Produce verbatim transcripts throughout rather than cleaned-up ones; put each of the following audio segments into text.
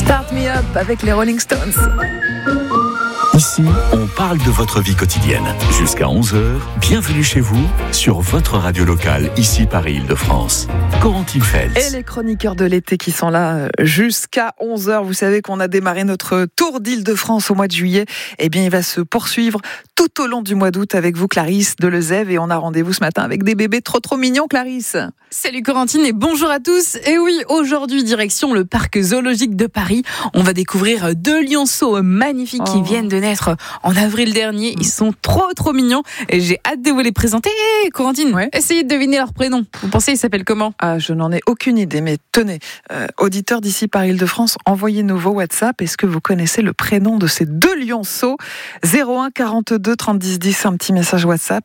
Start Me Up avec les Rolling Stones. Ici, on parle de votre vie quotidienne. Jusqu'à onze heures, bienvenue chez vous sur votre radio locale, ici Paris-Île-de-France. Corentine Feltz. Et les chroniqueurs de l'été qui sont là jusqu'à onze heures. Vous savez qu'on a démarré notre tour d'Île-de-France au mois de juillet. Eh bien, il va se poursuivre tout au long du mois d'août avec vous, Clarisse Delezève. Et on a rendez-vous ce matin avec des bébés trop trop mignons, Clarisse. Salut Corentine et bonjour à tous. Et oui, aujourd'hui, direction le parc zoologique de Paris. On va découvrir deux lionceaux magnifiques oh. qui viennent de naître en avril dernier. Ils sont trop trop mignons et j'ai hâte de vous les présenter. Hey, Corentine, ouais. essayez de deviner leur prénom. Vous pensez ils s'appellent comment ? Ah, je n'en ai aucune idée, mais tenez, euh, auditeurs d'ici Paris-Île-de-France, envoyez-nous vos WhatsApp. Est-ce que vous connaissez le prénom de ces deux lionceaux ? zéro un quarante-deux trente dix dix, un petit message WhatsApp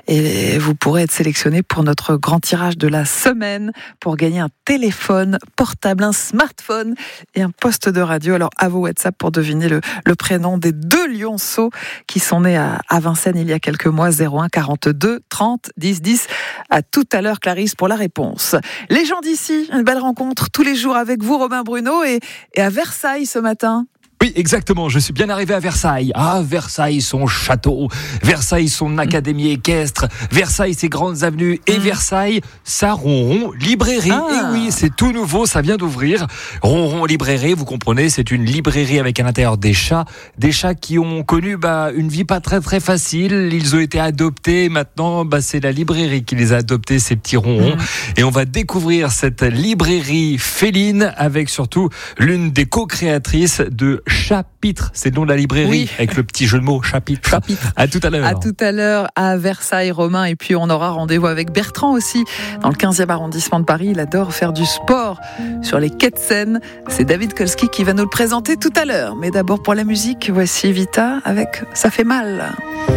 et vous pourrez être sélectionné pour notre grand tirage de la semaine pour gagner un téléphone portable, un smartphone et un poste de radio. Alors à vos WhatsApp pour deviner le, le prénom des deux lionceaux qui sont nés à, à Vincennes il y a quelques mois. Zéro un quarante-deux trente dix dix. À tout à l'heure, Clarisse, pour la réponse. Les gens d'ici, une belle rencontre tous les jours avec vous, Robin Bruno, et, et à Versailles ce matin. Oui, exactement. Je suis bien arrivé à Versailles. Ah, Versailles, son château. Versailles, son académie équestre. Versailles, ses grandes avenues. Et mmh. Versailles, sa Ronron librairie. Ah. Et oui, c'est tout nouveau, ça vient d'ouvrir. Ronron librairie, vous comprenez, c'est une librairie avec à l'intérieur des chats. Des chats qui ont connu bah, une vie pas très très facile. Ils ont été adoptés. Maintenant, bah, c'est la librairie qui les a adoptés, ces petits ronrons. Mmh. Et on va découvrir cette librairie féline avec surtout l'une des co-créatrices de Chapitre, c'est le nom de la librairie, oui. avec le petit jeu de mots, Chapitre. Chapitre. À tout à l'heure. À tout à l'heure à Versailles, Romain. Et puis on aura rendez-vous avec Bertrand aussi, dans le quinzième arrondissement de Paris. Il adore faire du sport sur les quais de Seine. C'est David Kolski qui va nous le présenter tout à l'heure. Mais d'abord pour la musique, voici Vita avec Ça fait mal.